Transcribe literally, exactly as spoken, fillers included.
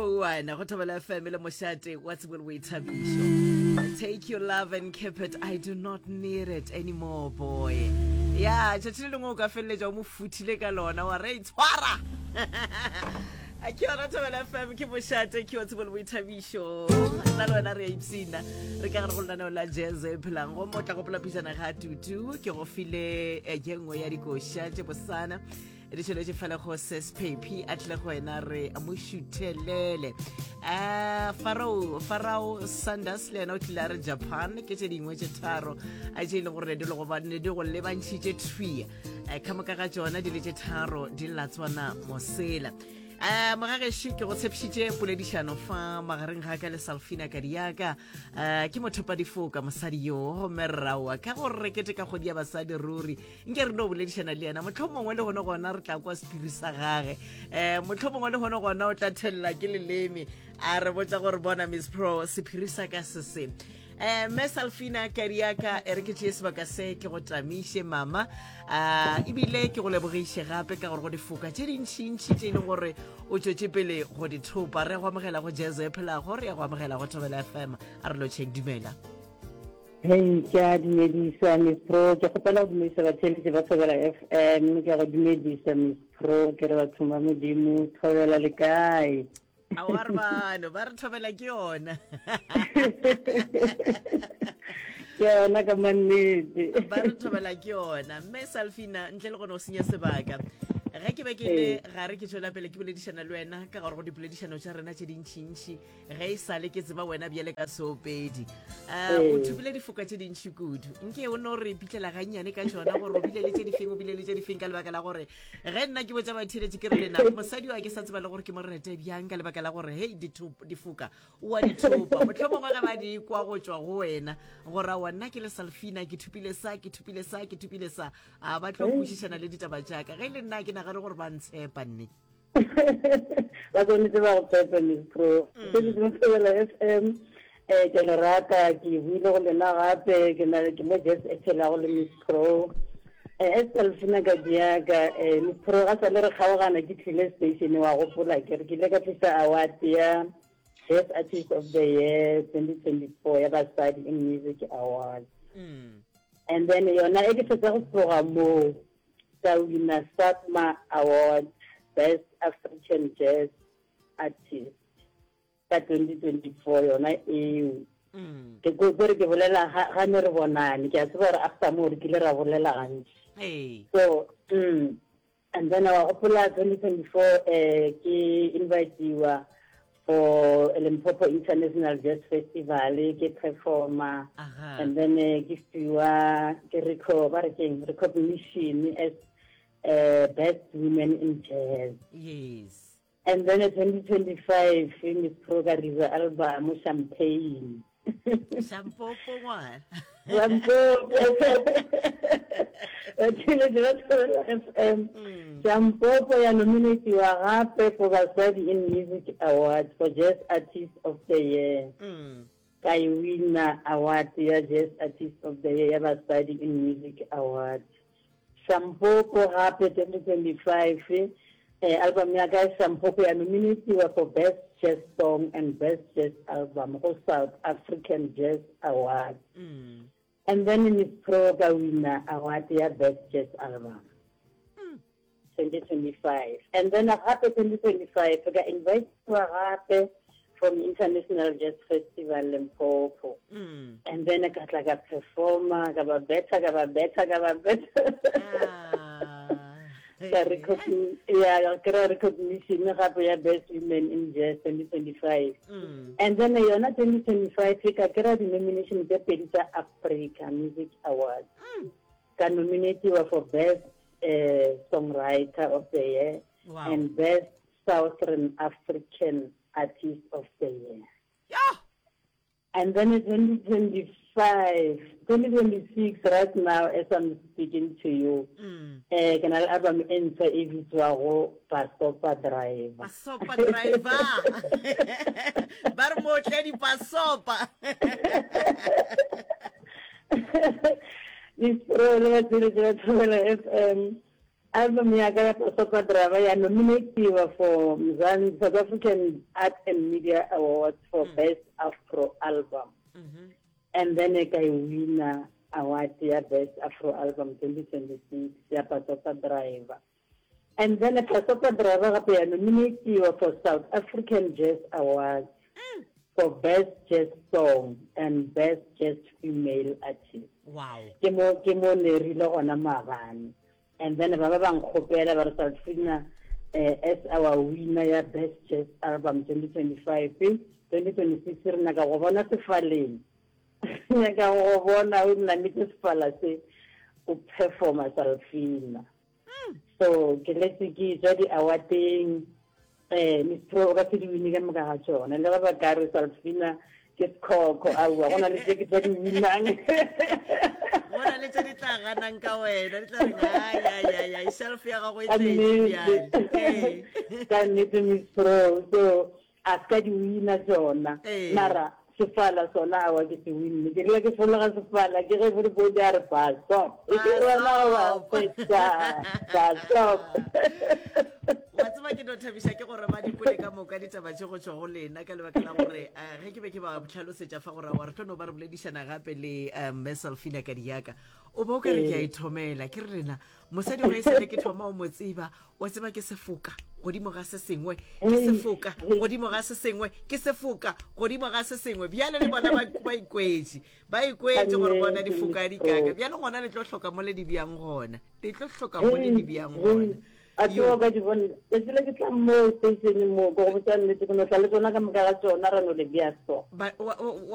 four one go thobela F M le moshate what's will we thabisho take your love and keep it I do not need it anymore boy yeah tshetse le ngo ka felletsa mo futhile ka lona wa re itshwara a ke ona thobela F M ke moshate ke what's will we thabisho la lona re ipsina re ka re go lana la jazz e phelang go motla go pela pisana ga tutu ke go file e jengwe ya dikosha tse bosana e ditshelo tse fela go ses pepi atle go ena re amoshuthelele a farao farao sanders le no tlare Japan ke tse dingwe tse tharo a tse le gore di le go ba ne di go le bantshitse three e kamaka ga tsona di le tse tharo di latswana mosela a magare shike go tshepshitse poledišano fa magareng ga ka le Salfina Kadiaka ke mothopa difoka mosadi yo merrawa ka go rekete ka godi ya basadi ruri nke re no boledišana le yena motlhomongwe le gone gona re tla kwa sepiri sa gage eh motlhomongwe le gone gona o tla thella ke leleme a re botsa gore bona Miss Pro sepiri sa ka se se eh me Salfina Kadiaka e re ke tse sebaka se ke go tamishe mama a ibile ke go lebogiše gape ka gore go difoka tse dintšintši tse le gore o tšwetše pele go di thopa re go amogela go jazz e phela gore ya go amogela go thobela F M a re lo check dumela hey ke a dumedisa Miss Pro ke gopela go dumedisa batšhelete ba thobela F M ke go dumedisa Miss Pro ke re ba thuma modimo thobela le kae a wa re bano ba re thobela ke yona ke yona ka mannete ba re thobela ke yona mme Salfina ntle le gone o senya sebaka ga ke be ke le ga re ke tšwela pele ke boledišana le wena ka gore go dipoledišano tša rena tše dintšintši ge e sale ke tseba wena bjale ka seopedi o thubile difoka tše dintši kudu nke o no re pitlela gannyane ka tšona gore o bile le tše difeng o bile le tše difeng ka lebaka la gore ge nna ke botsa batheletše ke re lena mosadi wa ke sa tseba le gore ke morete bjang ka lebaka la gore hei difoka o a dithopa motlhomongwe ga ba di kwa go tšwa go wena gore wa nna ke le Salfina ke thupile sa ke thupile sa ke thupile sa a ba tlo kwešišana le ditaba tšaka ge le nna ke ga re gore ba ntshepa nne ba tshwanetse ba go tshepa Miss Pro se di tswela F M eh ke le rata ke buile go lena gape ke na ke mo just etela go le Miss Pro eh Salfina Kadiaka eh Miss Pro ga sa le re kgaogana ke tlile station wa go pola ke re ke le ka tlisa award ya Best Artist of the Year twenty twenty-four ya basadi in music award mm and then yona e ke tsa go tloga mo winner Satma Award Best African Jazz Artist ka twenty twenty-four yona e ke go gore ke bolela ga ne re bonane ke a tseba re after mo re kile ra bolela gantsi hey so mm and then our opula twenty twenty-four eh ke invite you for Limpopo International Jazz Festival ke performer and then give you ke recognition as uh, Best Women in Jazz. Yes. And then in twenty twenty-five, Miss Pro release album Champagne. Shampoo for what? Shampoo. Shampoo ya nominate wa gape for basadi in music awards for Jazz Artist of the Year. Mm. Kai winner award ya Jazz Artist of the Year ya basadi in music awards. Shampoo gape twenty twenty-five eh, album ya ka Shampoo ya nominate wa for Best Jazz Song and Best Jazz Album for South African Jazz Award. Mm. And then in Miss Pro ka winner award ya Best Jazz Album. Mm. twenty twenty-five. And then after twenty twenty-five, I got invited to from International Jazz Festival Limpopo. Mm. And then I got like a performer, got a better, got a better, got a better. Ah. Yeah, recognition of Best Women in Jazz twenty twenty-five. Mm. And then I got twenty twenty-five, I got the nomination the Perita Africa Music Award. Mm. Got nominated for Best uh, Songwriter of the Year. Wow. And Best Southern African Artist of the Year. Yeah. And then in twenty twenty-five, twenty twenty-six, right now, as I'm speaking to you, Mm. eh, can I album enter if it's our Pasopa Driver. Pasopa driver. Bar mo tledi pasopa. This program is F M. album ya ka ya Sopa Driver ya nominated for Mzansi South African Art and Media Awards for mm. Best Afro Album. Mm-hmm. And then I win a award ya Best Afro Album twenty twenty-six ya Sopa Driver. And then a Sopa Driver ya nominated for South African Jazz Awards mm. for Best Jazz Song and Best Jazz Female Artist. Wow. Ke mo ke mo ne rile ona mabane. And then baba bang khopela ba re Salfina eh as our winner ya Best Jazz Album twenty twenty-five. twenty twenty-six re na ka go bona sefaleng. Ne ka go bona o nna mitse sefala se o performa Salfina. So ke letse ke tswa di awarding eh Miss Pro ka se di winning ka mga ga tsona le ba ba ka re Salfina ke khoko a wa gona le ke tswa di winang. Bona le tse di tla ganang ka wena di tla re ya ya ya self ya gago e tse ya ka nnete Miss Pro so a ka di wina tsona mara sefala sona wa ke se win ke le ke fola ga sefala ke ge bodi bodi a re pa stop e ke rona wa fetsa pa stop wa tsaba ke no thabisa ke gore ba dipole ka moka di taba tse go tswa go lena ka lebaka la gore ge ke be ke ba tlhalosetsa fa gore wa re tlono ba re boledishana gape le Salfina ka diaka o ba o ka re ke a ithomela ke re rena mosadi go isele ke thoma o mo tseba o tseba ke sefoka godimo ga se sengwe ke sefoka godimo ga se sengwe ke sefoka godimo ga se sengwe bjale le bona ba ikwetse ba ikwetse gore bona difoka di kaka bjale gona le tlo hloka mo le di bjang gona le tlo hloka mo le di bjang gona a tlo ga di bona e tsela ke tla mo station mo go botsa nnete go no tla le tsona ka mga ga tsona ra no le bia so